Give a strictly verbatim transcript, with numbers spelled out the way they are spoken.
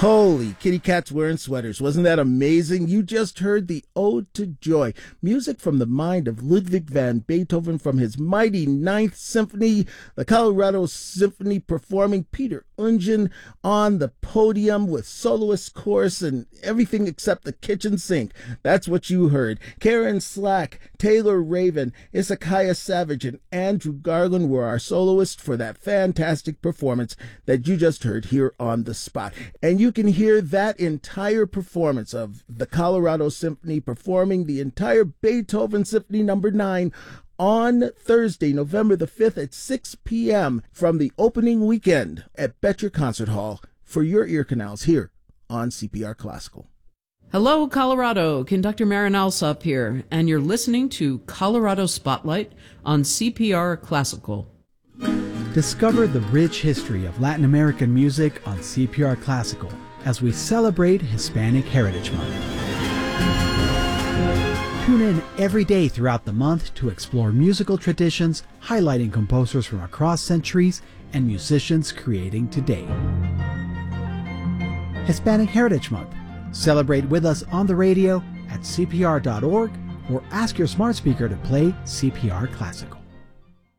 Holy kitty cats wearing sweaters. Wasn't that amazing? You just heard the Ode to Joy, music from the mind of Ludwig van Beethoven from his mighty Ninth Symphony, the Colorado Symphony performing Peter Ungen on the podium with soloist chorus and everything except the kitchen sink. That's what you heard. Karen Slack, Taylor Raven, Issachia Savage, and Andrew Garland were our soloists for that fantastic performance that you just heard here on the spot. And you can hear that entire performance of the Colorado Symphony performing the entire Beethoven Symphony number nine on Thursday, November the fifth at six p.m. from the opening weekend at Betcher Concert Hall for your ear canals here on C P R Classical. Hello, Colorado. Conductor Marin Alsop here, and you're listening to Colorado Spotlight on C P R Classical. Discover the rich history of Latin American music on C P R Classical as we celebrate Hispanic Heritage Month. Tune in every day throughout the month to explore musical traditions, highlighting composers from across centuries and musicians creating today. Hispanic Heritage Month. Celebrate with us on the radio at C P R dot org or ask your smart speaker to play C P R Classical.